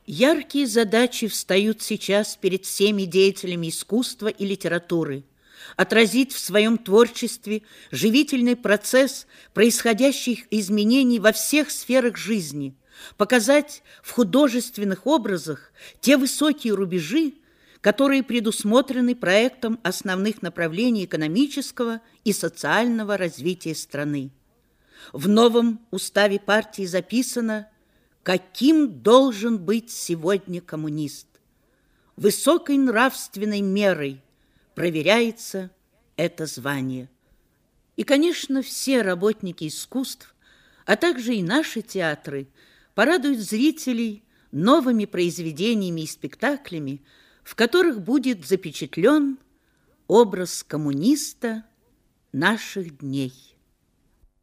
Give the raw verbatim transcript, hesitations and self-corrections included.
Яркие задачи встают сейчас перед всеми деятелями искусства и литературы: отразить в своем творчестве живительный процесс происходящих изменений во всех сферах жизни, показать в художественных образах те высокие рубежи, которые предусмотрены проектом основных направлений экономического и социального развития страны. В новом уставе партии записано, каким должен быть сегодня коммунист. Высокой нравственной мерой проверяется это звание. И, конечно, все работники искусств, а также и наши театры, порадуют зрителей новыми произведениями и спектаклями, в которых будет запечатлен образ коммуниста наших дней.